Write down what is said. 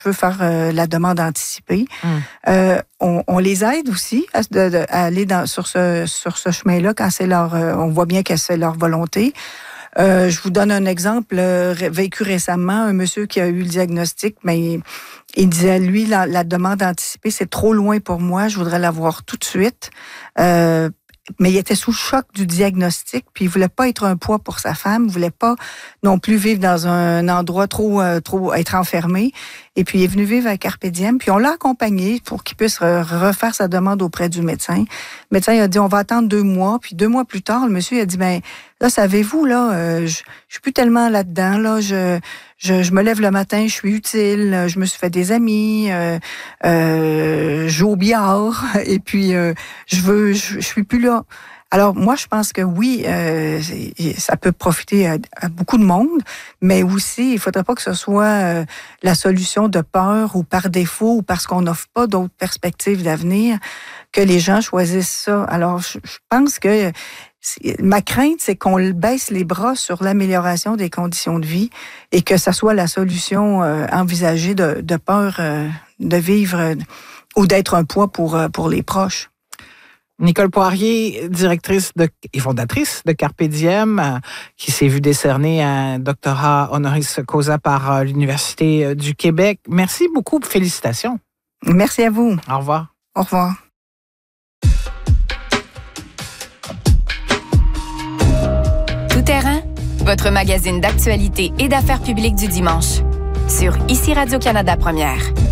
peux faire la demande anticipée. On les aide aussi à aller sur ce chemin-là quand c'est on voit bien que c'est leur volonté. Je vous donne un exemple vécu récemment, un monsieur qui a eu le diagnostic, mais il disait, lui, la demande anticipée, c'est trop loin pour moi, je voudrais l'avoir tout de suite. Mais il était sous le choc du diagnostic, puis il voulait pas être un poids pour sa femme, il voulait pas non plus vivre dans un endroit trop être enfermé. Et puis il est venu vivre à Carpe Diem, puis on l'a accompagné pour qu'il puisse refaire sa demande auprès du médecin. Le médecin il a dit on va attendre 2 mois, puis 2 mois plus tard, le monsieur il a dit ben là savez-vous là, je suis plus tellement là-dedans là, je me lève le matin, je suis utile, je me suis fait des amis, je joue au billard et puis je suis plus là. Alors, moi, je pense que oui, ça peut profiter à beaucoup de monde, mais aussi, il faudrait pas que ce soit la solution de peur ou par défaut ou parce qu'on n'offre pas d'autres perspectives d'avenir que les gens choisissent ça. Alors, je pense que ma crainte, c'est qu'on baisse les bras sur l'amélioration des conditions de vie et que ça soit la solution envisagée de peur de vivre ou d'être un poids pour les proches. Nicole Poirier, directrice et fondatrice de Carpe Diem, qui s'est vue décerner un doctorat honoris causa par l'Université du Québec. Merci beaucoup. Félicitations. Merci à vous. Au revoir. Au revoir. Tout terrain, votre magazine d'actualité et d'affaires publiques du dimanche. Sur ICI Radio-Canada Première.